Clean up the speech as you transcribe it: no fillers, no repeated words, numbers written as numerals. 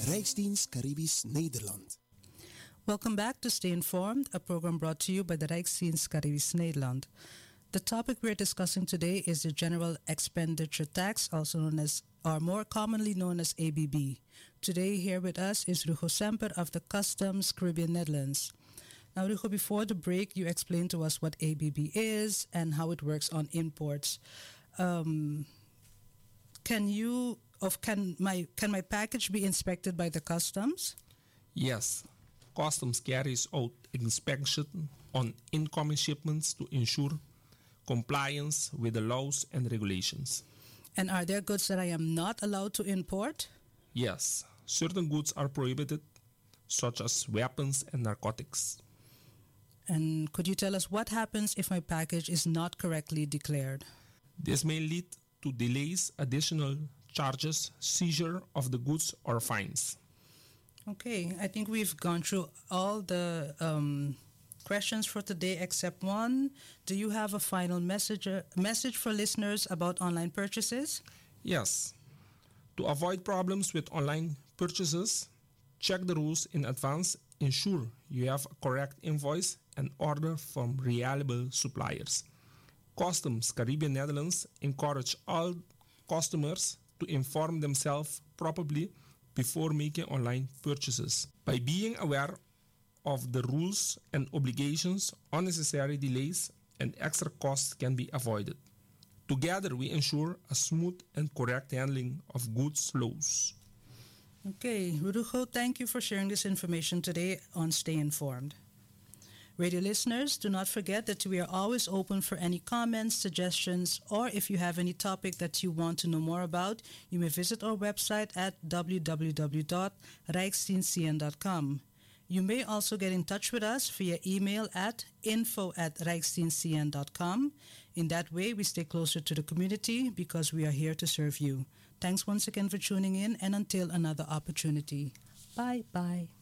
Rijksdienst Caribisch Nederland. Welcome back to Stay Informed, a program brought to you by the Rijksdienst Caribisch Nederland. The topic we're discussing today is the General Expenditure Tax, also known as, or more commonly known as ABB. Today here with us is Rugo Semper of the Customs Caribbean Netherlands. Now, Rugo, before the break, you explained to us what ABB is and how it works on imports. Can my package be inspected by the customs? Yes. Customs carries out inspection on incoming shipments to ensure compliance with the laws and regulations. And are there goods that I am not allowed to import? Yes. Certain goods are prohibited, such as weapons and narcotics. And could you tell us what happens if my package is not correctly declared? This may lead to delays, additional charges, seizure of the goods, or fines. Okay, I think we've gone through all the questions for today except one. Do you have a final message for listeners about online purchases? Yes. To avoid problems with online purchases, check the rules in advance. Ensure you have a correct invoice and order from reliable suppliers. Customs Caribbean Netherlands encourage all customers to inform themselves properly before making online purchases. By being aware of the rules and obligations, unnecessary delays and extra costs can be avoided. Together, we ensure a smooth and correct handling of goods flows. Okay, Rugo, thank you for sharing this information today on Stay Informed. Radio listeners, do not forget that we are always open for any comments, suggestions, or if you have any topic that you want to know more about, you may visit our website at www.rijksdienstcn.com. You may also get in touch with us via email at info@rijksdienstcn.com. In that way, we stay closer to the community because we are here to serve you. Thanks once again for tuning in, and until another opportunity. Bye-bye.